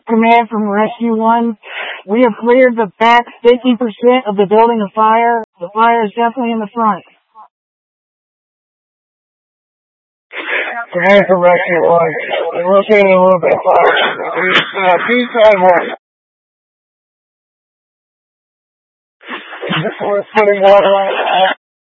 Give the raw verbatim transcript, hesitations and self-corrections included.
Command from Rescue one. We have cleared the back fifty percent of the building of fire. The fire is definitely in the front. Command from Rescue one. We're locating a little bit of fire. Uh, B-side one. We're putting water on it.